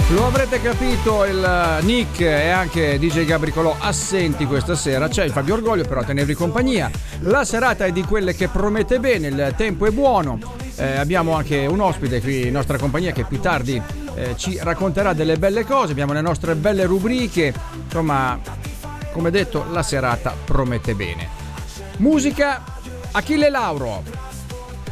Lo avrete capito, il Nick e anche DJ Gabricolò assenti questa sera. C'è il Fabio Orgoglio però a tenervi compagnia. La serata è di quelle che promette bene, il tempo è buono. Abbiamo anche un ospite qui in nostra compagnia che più tardi ci racconterà delle belle cose. Abbiamo le nostre belle rubriche. Insomma, come detto, la serata promette bene. Musica, Achille Lauro.